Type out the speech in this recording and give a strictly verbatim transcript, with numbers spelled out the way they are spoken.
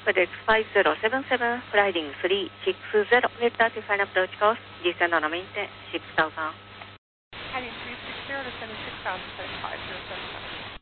FedEx five zero seven seven, Gliding three six zero, Delta to final approach course, descend on maintain six thousand. Heading three six zero to seven six thousand, five zero seven seven.